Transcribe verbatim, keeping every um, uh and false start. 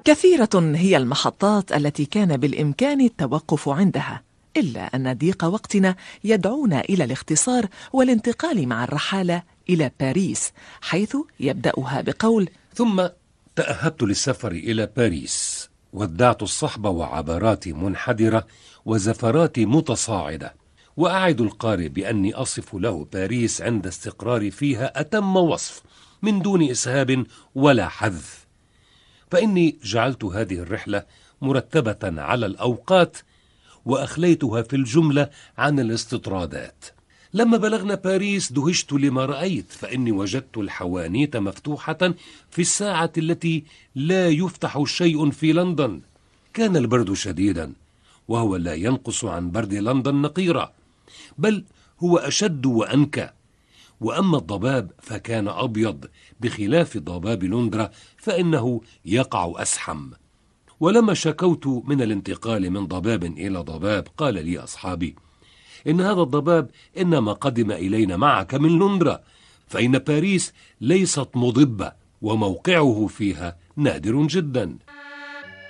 كثيرة هي المحطات التي كان بالإمكان التوقف عندها، إلا أن ضيق وقتنا يدعونا إلى الاختصار والانتقال مع الرحالة إلى باريس، حيث يبدأها بقول: ثم تأهبت للسفر إلى باريس، ودعت الصحب وعبراتي منحدرة وزفراتي متصاعدة، وأعد القارئ بأني أصف له باريس عند استقراري فيها أتم وصف من دون إسهاب ولا حذف، فإني جعلت هذه الرحلة مرتبة على الأوقات وأخليتها في الجملة عن الاستطرادات. لما بلغنا باريس دهشت لما رأيت، فإني وجدت الحوانيت مفتوحة في الساعة التي لا يفتح شيء في لندن. كان البرد شديدا، وهو لا ينقص عن برد لندن نقيرة، بل هو أشد وأنكى. وأما الضباب فكان أبيض، بخلاف ضباب لندرة فإنه يقع أسحم. ولما شكوت من الانتقال من ضباب إلى ضباب، قال لي أصحابي إن هذا الضباب إنما قدم إلينا معك من لندرة، فإن باريس ليست مضبة وموقعه فيها نادر جدا.